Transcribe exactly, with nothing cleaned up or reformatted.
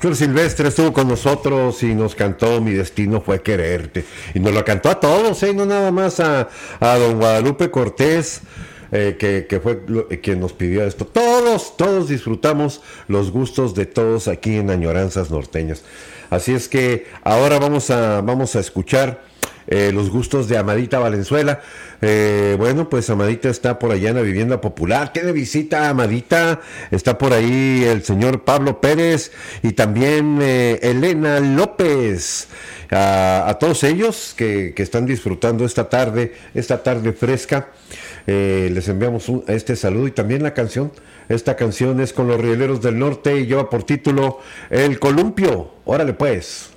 Flor Silvestre estuvo con nosotros y nos cantó Mi destino fue quererte. Y nos lo cantó a todos, ¿eh? No nada más a, a don Guadalupe Cortés, eh, que, que fue lo, eh, quien nos pidió esto. Todos, todos disfrutamos los gustos de todos aquí en Añoranzas Norteñas. Así es que ahora vamos a, vamos a escuchar Eh, los gustos de Amadita Valenzuela. Eh, bueno, pues Amadita está por allá en la vivienda popular. Tiene visita, Amadita. Está por ahí el señor Pablo Pérez y también eh, Elena López. A, a todos ellos que, que están disfrutando esta tarde, esta tarde fresca. Eh, les enviamos un, este saludo y también la canción. Esta canción es con los Rieleros del Norte y lleva por título El Columpio. Órale pues.